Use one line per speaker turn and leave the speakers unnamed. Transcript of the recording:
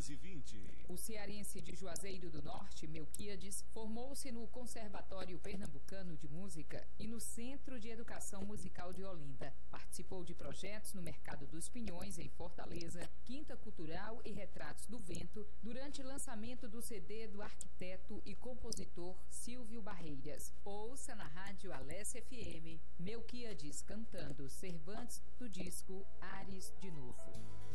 220.
O cearense de Juazeiro do Norte, Melquíades, formou-se no Conservatório Pernambucano de Música e no Centro de Educação Musical de Olinda. Participou de projetos no Mercado dos Pinhões, em Fortaleza, Quinta Cultural e Retratos do Vento, durante o lançamento do CD do arquiteto e compositor Silvio Barreiras. Ouça na Rádio Alesse FM, Melquíades cantando Cervantes do disco Ares de Novo.